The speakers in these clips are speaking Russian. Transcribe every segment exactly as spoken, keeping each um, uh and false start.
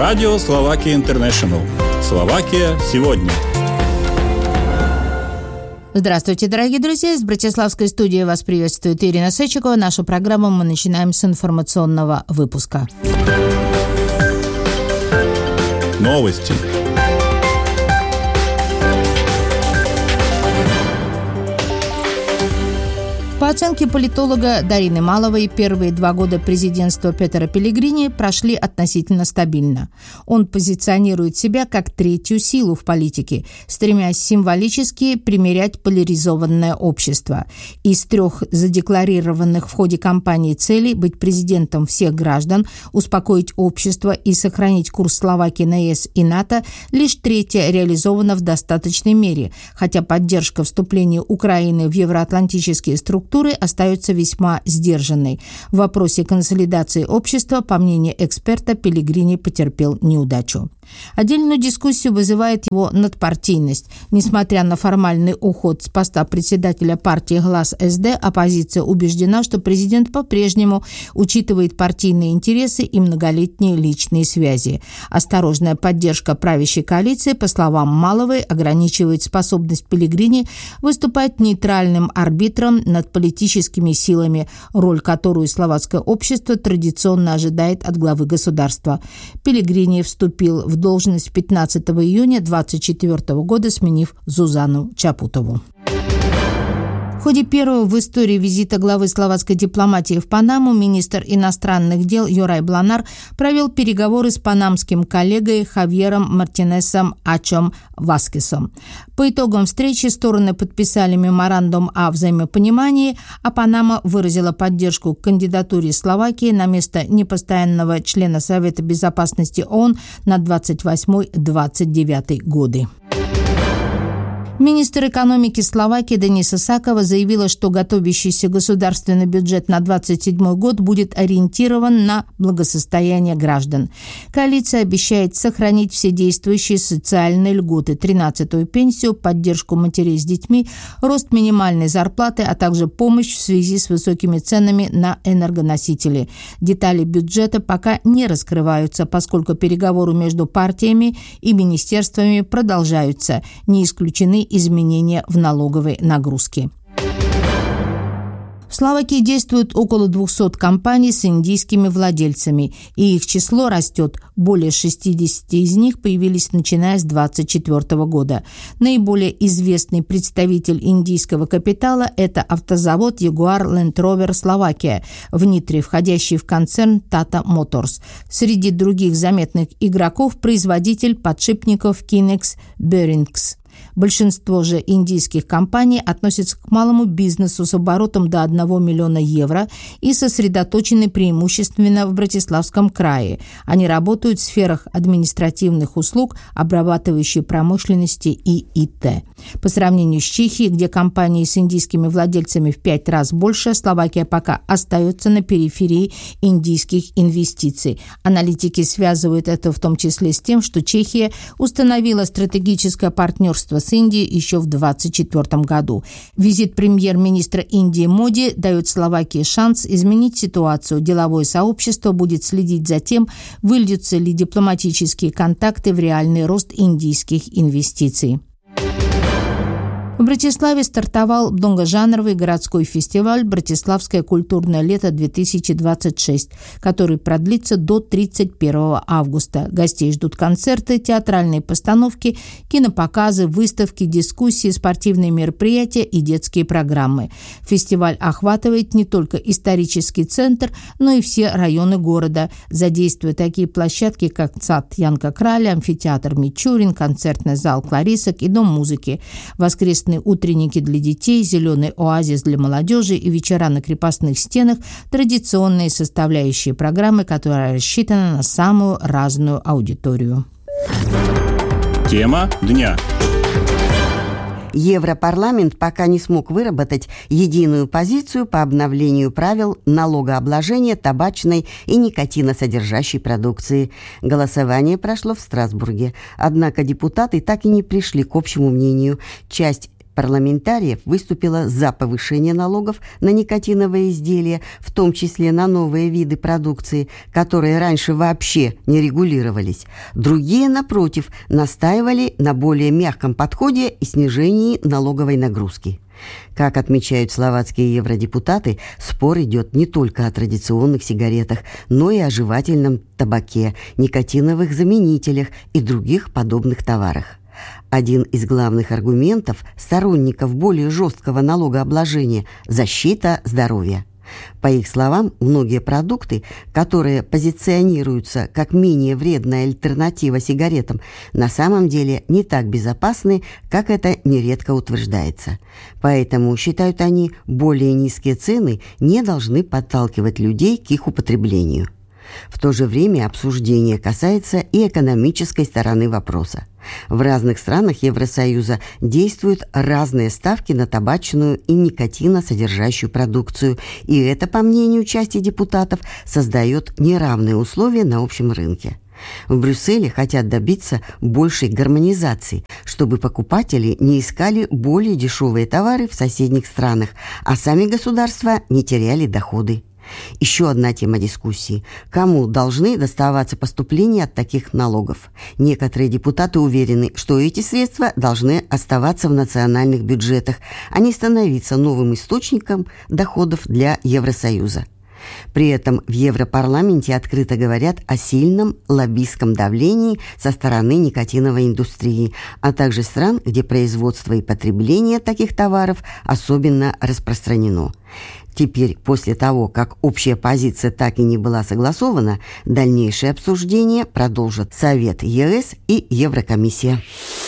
Радио Словакия Интернешнл. Словакия сегодня. Здравствуйте, дорогие друзья! Из Братиславской студии вас приветствует Ирина Сечикова. Нашу программу мы начинаем с информационного выпуска. Новости. По оценке политолога Дарины Маловой, первые два года президентства Петера Пеллегрини прошли относительно стабильно. Он позиционирует себя как третью силу в политике, стремясь символически примирять поляризованное общество. Из трех задекларированных в ходе кампании целей быть президентом всех граждан, успокоить общество и сохранить курс Словакии на ЕС и НАТО, лишь третья реализована в достаточной мере, хотя поддержка вступления Украины в евроатлантические структуры остается весьма сдержанной. В вопросе консолидации общества, по мнению эксперта, Пеллегрини потерпел неудачу. Отдельную дискуссию вызывает его надпартийность. Несмотря на формальный уход с поста председателя партии «Глас СД», оппозиция убеждена, что президент по-прежнему учитывает партийные интересы и многолетние личные связи. Осторожная поддержка правящей коалиции, по словам Маловой, ограничивает способность Пеллегрини выступать нейтральным арбитром над политическими силами, роль которую словацкое общество традиционно ожидает от главы государства. Пеллегрини вступил в должность пятнадцатого июня двадцать четвёртого года, сменив Зузану Чапутову. В ходе первого в истории визита главы словацкой дипломатии в Панаму министр иностранных дел Юрай Бланар провел переговоры с панамским коллегой Хавьером Мартинесом Ачом Васкесом. По итогам встречи стороны подписали меморандум о взаимопонимании, а Панама выразила поддержку к кандидатуре Словакии на место непостоянного члена Совета безопасности ООН на двадцать восьмой — двадцать девятый годы. Министр экономики Словакии Дениса Сакова заявила, что готовящийся государственный бюджет на двадцать седьмой год будет ориентирован на благосостояние граждан. Коалиция обещает сохранить все действующие социальные льготы, тринадцатую пенсию, поддержку матерей с детьми, рост минимальной зарплаты, а также помощь в связи с высокими ценами на энергоносители. Детали бюджета пока не раскрываются, поскольку переговоры между партиями и министерствами продолжаются. Не исключены изменения в налоговой нагрузке. В Словакии действует около двухсот компаний с индийскими владельцами, и их число растет. Более шестидесяти из них появились начиная с двадцать четвёртого года. Наиболее известный представитель индийского капитала – это автозавод Jaguar Land Rover Slovakia, в Нитре, входящий в концерн Tata Motors. Среди других заметных игроков – производитель подшипников Kinex Bearings. Большинство же индийских компаний относятся к малому бизнесу с оборотом до одного миллиона евро и сосредоточены преимущественно в Братиславском крае. Они работают в сферах административных услуг, обрабатывающей промышленности и ИТ. По сравнению с Чехией, где компании с индийскими владельцами в пять раз больше, Словакия пока остается на периферии индийских инвестиций. Аналитики связывают это в том числе с тем, что Чехия установила стратегическое партнерство с Индией еще в двадцать четвёртом году. Визит премьер-министра Индии Моди дает Словакии шанс изменить ситуацию. Деловое сообщество будет следить за тем, выльются ли дипломатические контакты в реальный рост индийских инвестиций. В Братиславе стартовал многожанровый городской фестиваль «Братиславское культурное лето-две тысячи двадцать шесть», который продлится до тридцать первого августа. Гостей ждут концерты, театральные постановки, кинопоказы, выставки, дискуссии, спортивные мероприятия и детские программы. Фестиваль охватывает не только исторический центр, но и все районы города, задействуя такие площадки, как сад Янка Краля, амфитеатр Мичурин, концертный зал Кларисок и дом музыки. Воскресные утренники для детей, зеленый оазис для молодежи и вечера на крепостных стенах – традиционные составляющие программы, которая рассчитана на самую разную аудиторию. Тема дня. Европарламент пока не смог выработать единую позицию по обновлению правил налогообложения табачной и никотиносодержащей продукции. Голосование прошло в Страсбурге. Однако депутаты так и не пришли к общему мнению. Часть парламентариев выступила за повышение налогов на никотиновые изделия, в том числе на новые виды продукции, которые раньше вообще не регулировались. Другие, напротив, настаивали на более мягком подходе и снижении налоговой нагрузки. Как отмечают словацкие евродепутаты, спор идет не только о традиционных сигаретах, но и о жевательном табаке, никотиновых заменителях и других подобных товарах. Один из главных аргументов сторонников более жесткого налогообложения – защита здоровья. По их словам, многие продукты, которые позиционируются как менее вредная альтернатива сигаретам, на самом деле не так безопасны, как это нередко утверждается. Поэтому, считают они, более низкие цены не должны подталкивать людей к их употреблению. В то же время обсуждение касается и экономической стороны вопроса. В разных странах Евросоюза действуют разные ставки на табачную и никотиносодержащую продукцию, и это, по мнению части депутатов, создает неравные условия на общем рынке. В Брюсселе хотят добиться большей гармонизации, чтобы покупатели не искали более дешевые товары в соседних странах, а сами государства не теряли доходы. Еще одна тема дискуссии. Кому должны доставаться поступления от таких налогов? Некоторые депутаты уверены, что эти средства должны оставаться в национальных бюджетах, а не становиться новым источником доходов для Евросоюза. При этом в Европарламенте открыто говорят о сильном лоббистском давлении со стороны никотиновой индустрии, а также стран, где производство и потребление таких товаров особенно распространено. Теперь, после того, как общая позиция так и не была согласована, дальнейшее обсуждение продолжат Совет ЕС и Еврокомиссия.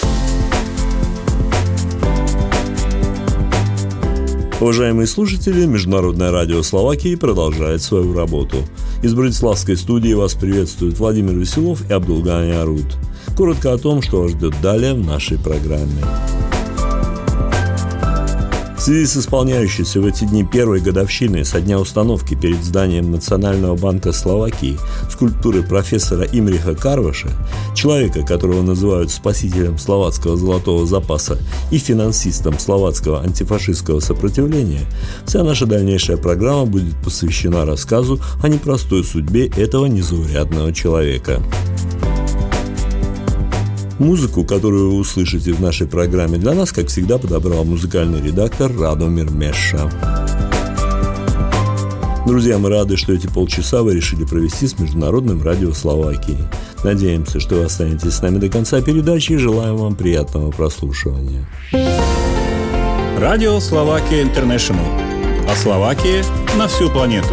Уважаемые слушатели, Международное радио Словакии продолжает свою работу. Из Братиславской студии вас приветствуют Владимир Веселов и Абдулгани Арут. Коротко о том, что вас ждет далее в нашей программе. В связи с исполняющейся в эти дни первой годовщиной со дня установки перед зданием Национального банка Словакии скульптуры профессора Имриха Карваша, человека, которого называют спасителем словацкого золотого запаса и финансистом словацкого антифашистского сопротивления, вся наша дальнейшая программа будет посвящена рассказу о непростой судьбе этого незаурядного человека. Музыку, которую вы услышите в нашей программе, для нас, как всегда, подобрал музыкальный редактор Радомир Меша. Друзья, мы рады, что эти полчаса вы решили провести с Международным радио Словакии. Надеемся, что вы останетесь с нами до конца передачи и желаем вам приятного прослушивания. Радио Словакия Интернешнл. О Словакии на всю планету.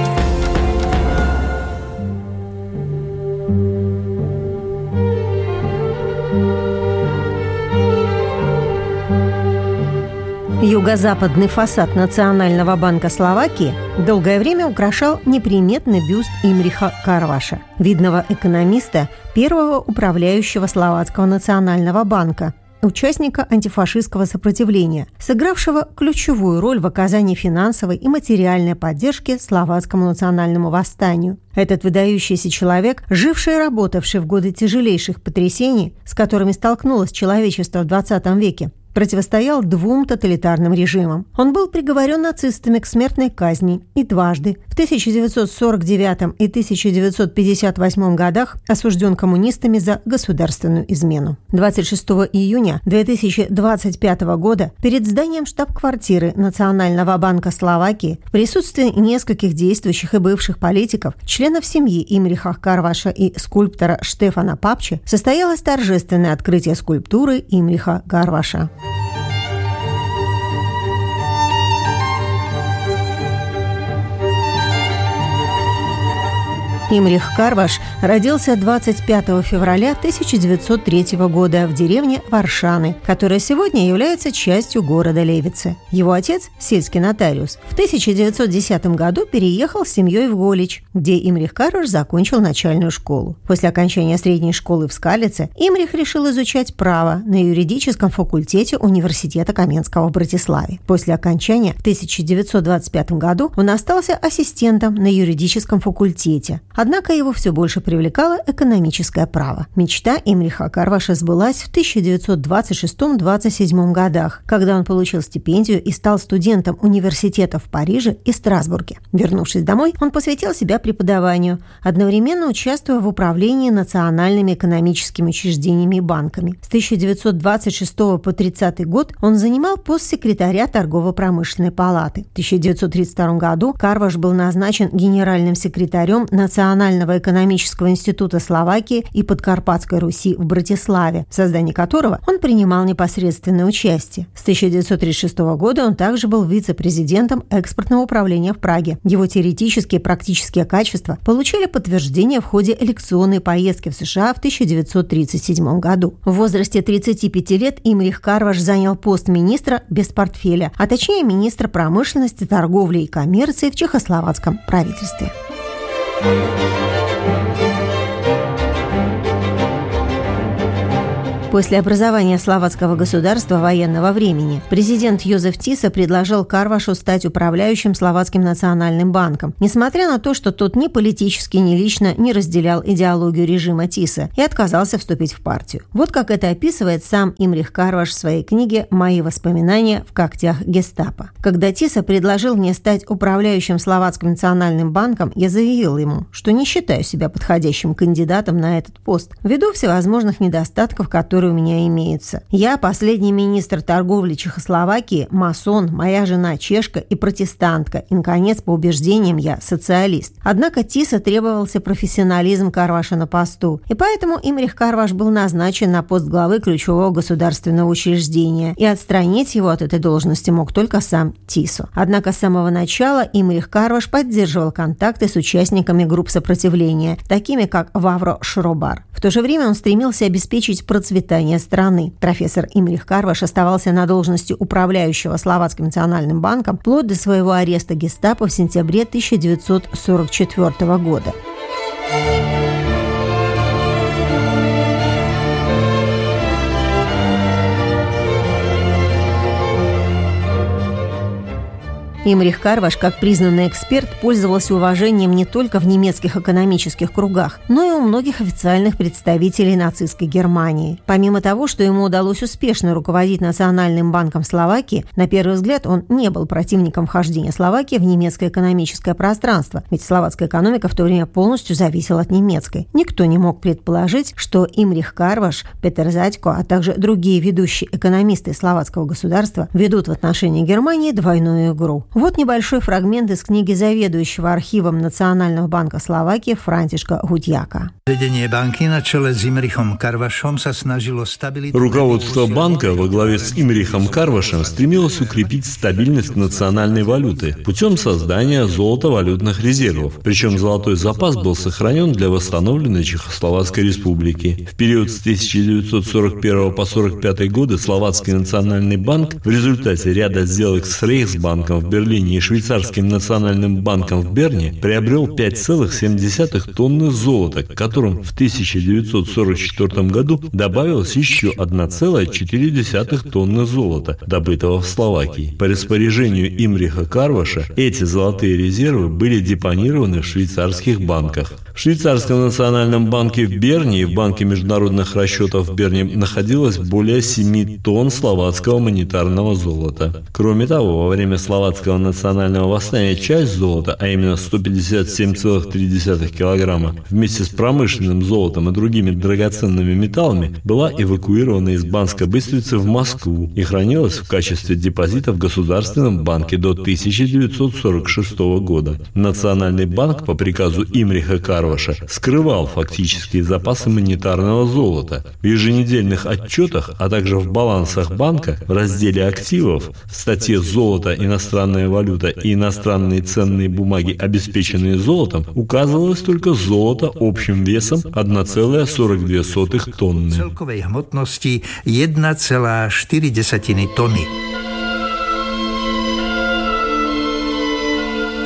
Юго-западный фасад Национального банка Словакии долгое время украшал неприметный бюст Имриха Карваша, видного экономиста, первого управляющего Словацкого национального банка, участника антифашистского сопротивления, сыгравшего ключевую роль в оказании финансовой и материальной поддержки словацкому национальному восстанию. Этот выдающийся человек, живший и работавший в годы тяжелейших потрясений, с которыми столкнулось человечество в двадцатом веке, противостоял двум тоталитарным режимам. Он был приговорен нацистами к смертной казни и дважды, в тысяча девятьсот сорок девятом и тысяча девятьсот пятьдесят восьмом годах осужден коммунистами за государственную измену. двадцать шестого июня две тысячи двадцать пятого года перед зданием штаб-квартиры Национального банка Словакии в присутствии нескольких действующих и бывших политиков, членов семьи Имриха Карваша и скульптора Штефана Папчи состоялось торжественное открытие скульптуры Имриха Карваша. Имрих Карваш родился двадцать пятого февраля тысяча девятьсот третьего года в деревне Варшаны, которая сегодня является частью города Левице. Его отец, сельский нотариус, в тысяча девятьсот десятом году переехал с семьей в Голич, где Имрих Карваш закончил начальную школу. После окончания средней школы в Скалице Имрих решил изучать право на юридическом факультете Университета Каменского в Братиславе. После окончания в тысяча девятьсот двадцать пятом году он остался ассистентом на юридическом факультете, Однако его все больше привлекало экономическое право. Мечта Имриха Карваша сбылась в тысяча девятьсот двадцать шестом — двадцать седьмом годах, когда он получил стипендию и стал студентом университета в Париже и Страсбурге. Вернувшись домой, он посвятил себя преподаванию, одновременно участвуя в управлении национальными экономическими учреждениями и банками. С тысяча девятьсот двадцать шестого по тридцатый год он занимал пост секретаря торгово-промышленной палаты. В тысяча девятьсот тридцать втором году Карваш был назначен генеральным секретарем Национального экономического института Словакии и Подкарпатской Руси в Братиславе, в создании которого он принимал непосредственное участие. С тысяча девятьсот тридцать шестого года он также был вице-президентом экспортного управления в Праге. Его теоретические и практические качества получили подтверждение в ходе лекционной поездки в США в тысяча девятьсот тридцать седьмом году. В возрасте тридцати пяти лет Имрих Карваш занял пост министра без портфеля, а точнее министра промышленности, торговли и коммерции в чехословацком правительстве. После образования словацкого государства военного времени президент Йозеф Тиса предложил Карвашу стать управляющим Словацким национальным банком, несмотря на то, что тот ни политически, ни лично не разделял идеологию режима Тиса и отказался вступить в партию. Вот как это описывает сам Имрих Карваш в своей книге «Мои воспоминания в когтях гестапо». Когда Тиса предложил мне стать управляющим Словацким национальным банком, я заявил ему, что не считаю себя подходящим кандидатом на этот пост, ввиду всевозможных недостатков, которые у меня имеются. Я последний министр торговли Чехословакии, масон, моя жена чешка и протестантка, и, наконец, по убеждениям я социалист. Однако Тиса требовался профессионализм Карваша на посту, и поэтому Имрих Карваш был назначен на пост главы ключевого государственного учреждения, и отстранить его от этой должности мог только сам Тисо. Однако с самого начала Имрих Карваш поддерживал контакты с участниками групп сопротивления, такими как Вавро Шробар. В то же время он стремился обеспечить процветание страны. Профессор Имрих Карваш оставался на должности управляющего Словацким национальным банком вплоть до своего ареста гестапо в сентябре тысяча девятьсот сорок четвёртого года. Имрих Карваш, как признанный эксперт, пользовался уважением не только в немецких экономических кругах, но и у многих официальных представителей нацистской Германии. Помимо того, что ему удалось успешно руководить Национальным банком Словакии, на первый взгляд он не был противником вхождения Словакии в немецкое экономическое пространство, ведь словацкая экономика в то время полностью зависела от немецкой. Никто не мог предположить, что Имрих Карваш, Петер Задько, а также другие ведущие экономисты словацкого государства ведут в отношении Германии двойную игру. Вот небольшой фрагмент из книги заведующего архивом Национального банка Словакии Франтишка Гудьяка. Руководство банка во главе с Имрихом Карвашем стремилось укрепить стабильность национальной валюты путем создания золотовалютных резервов. Причем золотой запас был сохранен для восстановленной Чехословацкой республики. В период с тысяча девятьсот сорок первого по сорок пятый годы Словацкий национальный банк в результате ряда сделок с Рейхсбанком в Берлине и Швейцарским национальным банком в Берне приобрел пять целых семь десятых тонны золота, к которым в тысяча девятьсот сорок четвёртом году добавилось еще одна целая четыре десятых тонны золота, добытого в Словакии. По распоряжению Имриха Карваша эти золотые резервы были депонированы в швейцарских банках. В Швейцарском национальном банке в Берне и в Банке международных расчетов в Берне находилось более семи тонн словацкого монетарного золота. Кроме того, во время словацкого национального восстания часть золота, а именно сто пятьдесят семь целых три десятых килограмма, вместе с промышленным золотом и другими драгоценными металлами, была эвакуирована из Банской Быстрицы в Москву и хранилась в качестве депозита в Государственном банке до тысяча девятьсот сорок шестого года. Национальный банк по приказу Имриха Карваша скрывал фактические запасы монетарного золота. В еженедельных отчетах, а также в балансах банка в разделе активов в статье «Золото, иностранная валюта и иностранные ценные бумаги, обеспеченные золотом» указывалось только золото общим весом одна целая сорок две сотых тонны. Целковой гмотности одна целая четыре десятых тонны. В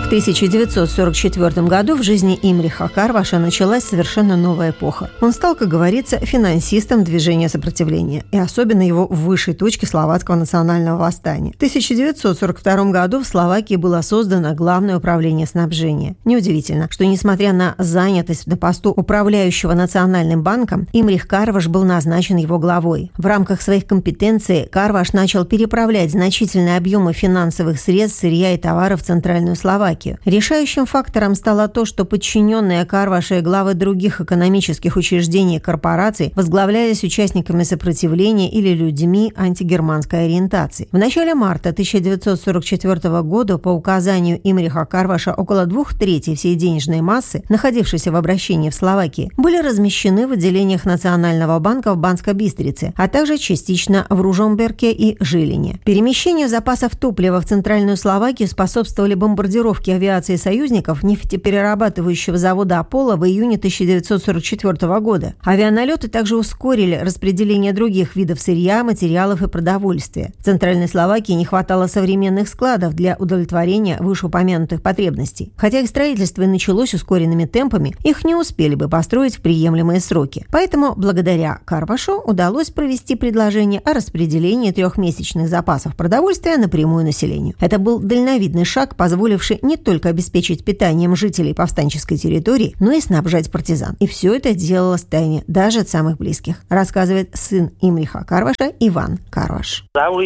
В тысяча девятьсот сорок четвёртом году в жизни Имриха Карваша началась совершенно новая эпоха. Он стал, как говорится, финансистом движения сопротивления, и особенно его высшей точки словацкого национального восстания. В тысяча девятьсот сорок втором году в Словакии было создано Главное управление снабжения. Неудивительно, что, несмотря на занятость на посту управляющего Национальным банком, Имрих Карваш был назначен его главой. В рамках своих компетенций Карваш начал переправлять значительные объемы финансовых средств, сырья и товаров в Центральную Словакию. Решающим фактором стало то, что подчиненные Карваша и главы других экономических учреждений и корпораций возглавлялись участниками сопротивления или людьми антигерманской ориентации. В начале марта тысяча девятьсот сорок четвёртого года по указанию Имриха Карваша около двух третей всей денежной массы, находившейся в обращении в Словакии, были размещены в отделениях Национального банка в Банской Бистрице, а также частично в Ружомберке и Жилине. Перемещению запасов топлива в Центральную Словакию способствовали бомбардировки авиации союзников нефтеперерабатывающего завода «Аполло» в июне тысяча девятьсот сорок четвёртого года. Авианалеты также ускорили распределение других видов сырья, материалов и продовольствия. В Центральной Словакии не хватало современных складов для удовлетворения вышеупомянутых потребностей. Хотя их строительство и началось ускоренными темпами, их не успели бы построить в приемлемые сроки. Поэтому благодаря Карвашу удалось провести предложение о распределении трехмесячных запасов продовольствия напрямую населению. Это был дальновидный шаг, позволивший не только обеспечить питанием жителей повстанческой территории, но и снабжать партизан. И все это делалось в тайне даже от самых близких, рассказывает сын Имриха Карваша Иван Карваш.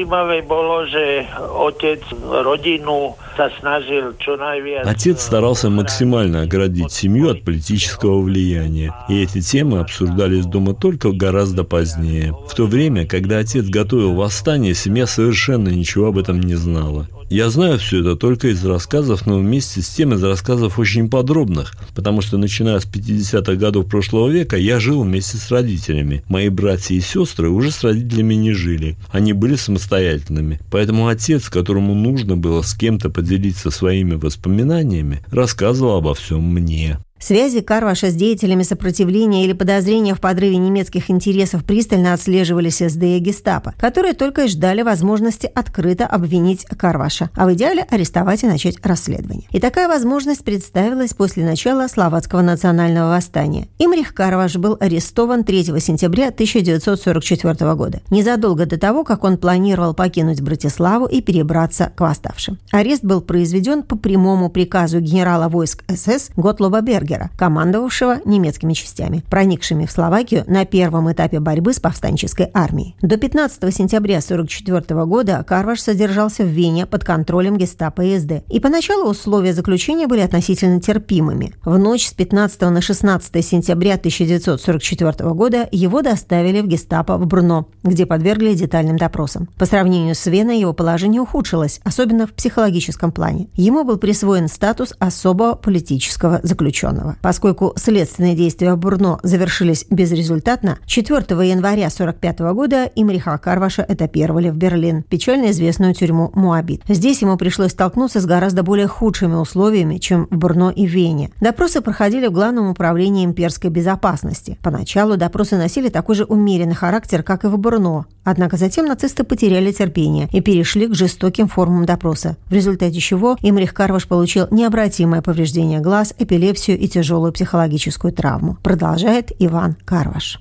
Отец старался максимально оградить семью от политического влияния, и эти темы обсуждались дома только гораздо позднее. В то время, когда отец готовил восстание, семья совершенно ничего об этом не знала. Я знаю все это только из рассказов, но вместе с тем из рассказов очень подробных, потому что, начиная с пятидесятых годов прошлого века, я жил вместе с родителями. Мои братья и сестры уже с родителями не жили, они были самостоятельными. Поэтому отец, которому нужно было с кем-то поделиться своими воспоминаниями, рассказывал обо всем мне. Связи Карваша с деятелями сопротивления или подозрения в подрыве немецких интересов пристально отслеживались эс дэ и гестапо, которые только и ждали возможности открыто обвинить Карваша, а в идеале арестовать и начать расследование. И такая возможность представилась после начала Словацкого национального восстания. Имрих Карваш был арестован третьего сентября тысяча девятьсот сорок четвёртого года, незадолго до того, как он планировал покинуть Братиславу и перебраться к восставшим. Арест был произведен по прямому приказу генерала войск эс эс Готлоба Бергера, командовавшего немецкими частями, проникшими в Словакию на первом этапе борьбы с повстанческой армией. До пятнадцатого сентября тысяча девятьсот сорок четвёртого года Карваш содержался в Вене под контролем гестапо и эс дэ. И поначалу условия заключения были относительно терпимыми. В ночь с пятнадцатого на шестнадцатое сентября тысяча девятьсот сорок четвёртого года его доставили в гестапо в Брно, где подвергли детальным допросам. По сравнению с Веной его положение ухудшилось, особенно в психологическом плане. Ему был присвоен статус особого политического заключенного. Поскольку следственные действия в Брно завершились безрезультатно, четвёртого января тысяча девятьсот сорок пятого года Имриха Карваша этапировали в Берлин, печально известную тюрьму Моабит. Здесь ему пришлось столкнуться с гораздо более худшими условиями, чем в Брно и Вене. Допросы проходили в Главном управлении имперской безопасности. Поначалу допросы носили такой же умеренный характер, как и в Брно. Однако затем нацисты потеряли терпение и перешли к жестоким формам допроса, в результате чего Имрих Карваш получил необратимое повреждение глаз, эпилепсию и тяжелую психологическую травму. Продолжает Иван Карваш.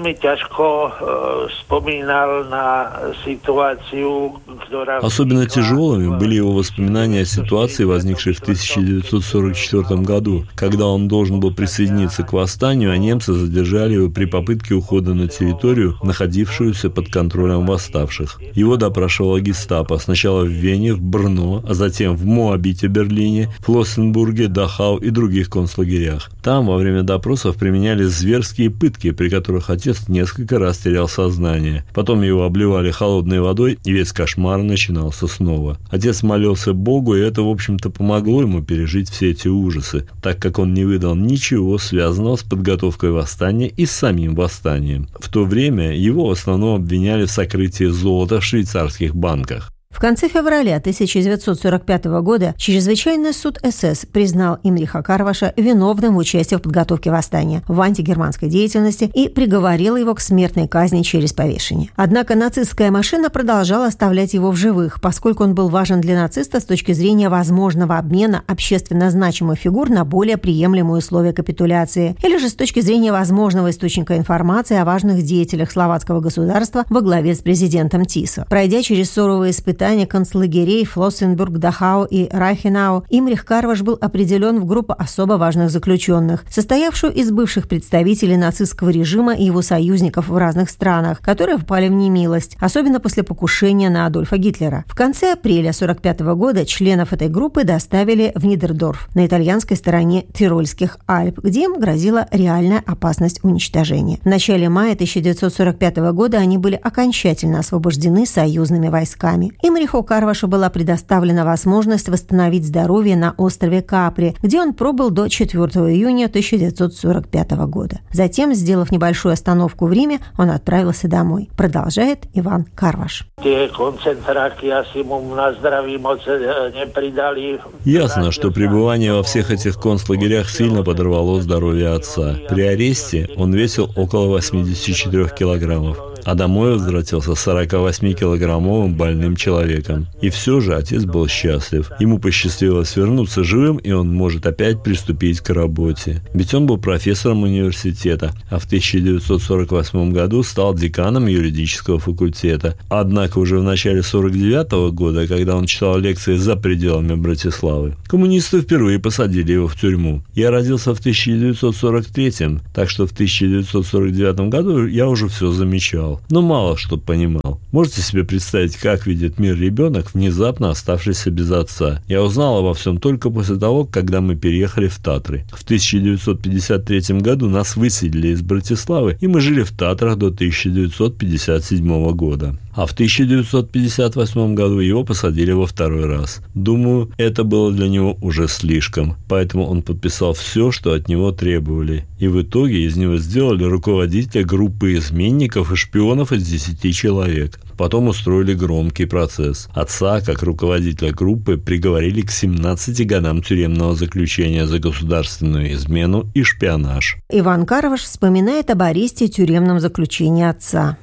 Особенно тяжелыми были его воспоминания о ситуации, возникшей в тысяча девятьсот сорок четвёртом году, когда он должен был присоединиться к восстанию, а немцы задержали его при попытке ухода на территорию, находившуюся под контролем восставших. Его допрашивала гестапо сначала в Вене, в Брно, а затем в Моабите, Берлине, Флоссенбурге, Дахау и других концлагерях. Там во время допросов применялись зверские пытки, при которых отец несколько раз терял сознание. Потом его обливали холодной водой, и весь кошмар начинался снова. Отец молился Богу, и это, в общем-то, помогло ему пережить все эти ужасы, так как он не выдал ничего, связанного с подготовкой восстания и с самим восстанием. В то время его в основном обвиняли в сокрытии золота в швейцарских банках. В конце февраля тысяча девятьсот сорок пятого года Чрезвычайный суд СС признал Имриха Карваша виновным в участии в подготовке восстания, в антигерманской деятельности и приговорил его к смертной казни через повешение. Однако нацистская машина продолжала оставлять его в живых, поскольку он был важен для нациста с точки зрения возможного обмена общественно значимых фигур на более приемлемые условия капитуляции, или же с точки зрения возможного источника информации о важных деятелях словацкого государства во главе с президентом Тисо. Пройдя через суровые испытания концлагерей Флоссенбург, Дахау и Райхенау, Имрих Карваш был определен в группу особо важных заключенных, состоявшую из бывших представителей нацистского режима и его союзников в разных странах, которые впали в немилость, особенно после покушения на Адольфа Гитлера. В конце апреля сорок пятого года членов этой группы доставили в Нидердорф на итальянской стороне Тирольских Альп, где им грозила реальная опасность уничтожения. В начале мая тысяча девятьсот сорок пятого года они были окончательно освобождены союзными войсками. Имриху Карвашу была предоставлена возможность восстановить здоровье на острове Капри, где он пробыл до четвёртого июня тысяча девятьсот сорок пятого года. Затем, сделав небольшую остановку в Риме, он отправился домой. Продолжает Иван Карваш. Ясно, что пребывание во всех этих концлагерях сильно подорвало здоровье отца. При аресте он весил около восемьдесят четыре килограммов, а домой возвратился сорокавосьмикилограммовым больным человеком. И все же отец был счастлив. Ему посчастливилось вернуться живым, и он может опять приступить к работе. Ведь он был профессором университета, а в тысяча девятьсот сорок восьмом году стал деканом юридического факультета. Однако уже в начале сорок девятого года, когда он читал лекции за пределами Братиславы, коммунисты впервые посадили его в тюрьму. Я родился в тысяча девятьсот сорок третьем, так что в тысяча девятьсот сорок девятом году я уже все замечал, но мало что понимал. Можете себе представить, как видит мир ребенок, внезапно оставшийся без отца? Я узнал обо всем только после того, когда мы переехали в Татры. В тысяча девятьсот пятьдесят третьем году нас выселили из Братиславы, и мы жили в Татрах до тысяча девятьсот пятьдесят седьмого года. А в тысяча девятьсот пятьдесят восьмом году его посадили во второй раз. Думаю, это было для него уже слишком, поэтому он подписал все, что от него требовали. И в итоге из него сделали руководителя группы изменников и шпионов из десяти человек. Потом устроили громкий процесс. Отца, как руководителя группы, приговорили к семнадцати годам тюремного заключения за государственную измену и шпионаж. Иван Карваш вспоминает об аресте и тюремном заключении отца.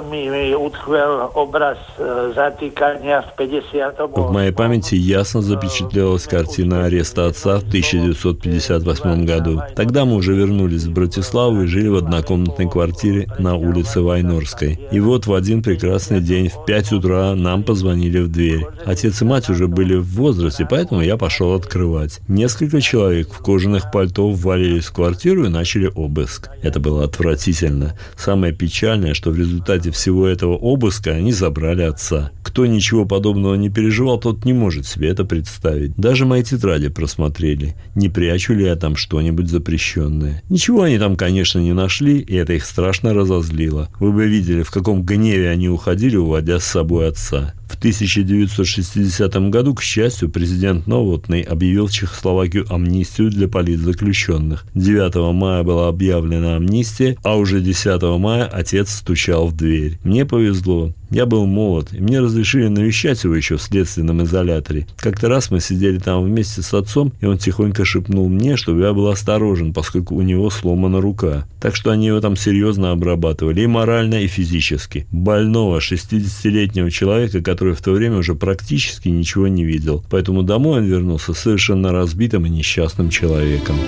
В моей памяти ясно запечатлелась картина ареста отца в тысяча девятьсот пятьдесят восьмом году. Тогда мы уже вернулись в Братиславу и жили в однокомнатной квартире на улице Вайнорской. И вот в один прекрасный день в пять утра нам позвонили в дверь. Отец и мать уже были в возрасте, поэтому я пошел открывать. Несколько человек в кожаных пальто ввалились в квартиру и начали обыск. Это было отвратительно. Самое печальное, что в результате всего этого обыска они забрали отца. Кто ничего подобного не переживал, тот не может себе это представить. Даже мои тетради просмотрели. Не прячу ли я там что-нибудь запрещенное? Ничего они там, конечно, не нашли, и это их страшно разозлило. Вы бы видели, в каком гневе они уходили, уводя с собой отца. В тысяча девятьсот шестидесятом году, к счастью, президент Новотный объявил в Чехословакию амнистию для политзаключенных. девятого мая была объявлена амнистия, а уже десятого мая отец стучал в дверь. Мне повезло. Я был молод, и мне разрешили навещать его еще в следственном изоляторе. Как-то раз мы сидели там вместе с отцом, и он тихонько шепнул мне, чтобы я был осторожен, поскольку у него сломана рука. Так что они его там серьезно обрабатывали, и морально, и физически. Больного шестидесятилетнего человека, который в то время уже практически ничего не видел. Поэтому домой он вернулся совершенно разбитым и несчастным человеком.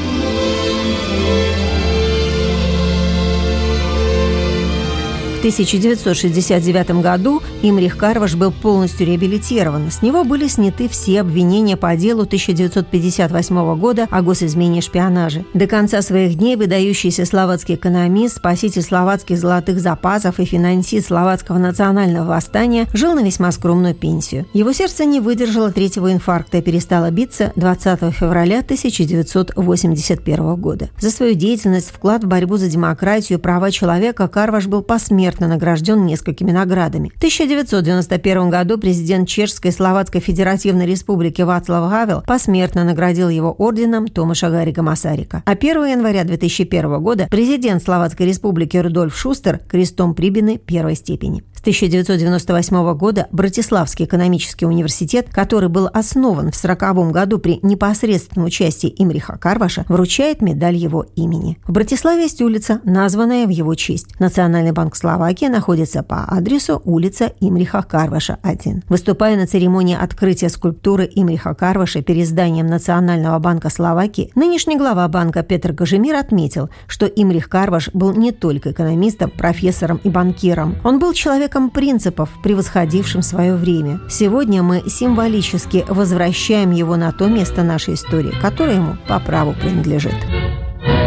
В тысяча девятьсот шестьдесят девятом году Имрих Карваш был полностью реабилитирован. С него были сняты все обвинения по делу тысяча девятьсот пятьдесят восьмого года о госизмене и шпионаже. До конца своих дней выдающийся словацкий экономист, спаситель словацких золотых запасов и финансист словацкого национального восстания жил на весьма скромную пенсию. Его сердце не выдержало третьего инфаркта и перестало биться двадцатого февраля тысяча девятьсот восемьдесят первого года. За свою деятельность, вклад в борьбу за демократию и права человека Карваш был посмертно награжден несколькими наградами. В тысяча девятьсот девяносто первом году президент Чешской и Словацкой Федеративной Республики Вацлав Гавел посмертно наградил его орденом Томаша Гаррига Масарика. А первого января две тысячи первого года президент Словацкой Республики Рудольф Шустер крестом Прибыны первой степени. С тысяча девятьсот девяносто восьмого года Братиславский экономический университет, который был основан в сороковом году при непосредственном участии Имриха Карваша, вручает медаль его имени. В Братиславе есть улица, названная в его честь. Национальный банк Словакии находится по адресу улица Имриха Карваша, один. Выступая на церемонии открытия скульптуры Имриха Карваша перед зданием Национального банка Словакии, нынешний глава банка Петр Кажимир отметил, что Имрих Карваш был не только экономистом, профессором и банкиром. Он был человеком принципов, превосходившим свое время. Сегодня мы символически возвращаем его на то место нашей истории, которое ему по праву принадлежит.